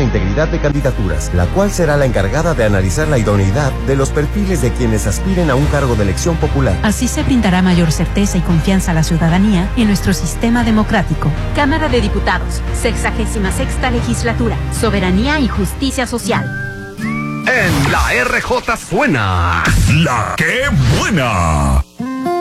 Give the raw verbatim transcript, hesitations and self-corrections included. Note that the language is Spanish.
de Integridad de Candidaturas, la cual será la encargada de analizar la idoneidad de los perfiles de quienes aspiren a un cargo de elección popular. Así se brindará mayor certeza y confianza a la ciudadanía en nuestro sistema democrático. Cámara de Diputados, sexagésima sexta legislatura, soberanía y justicia social. En la R J suena La ¡Qué buena!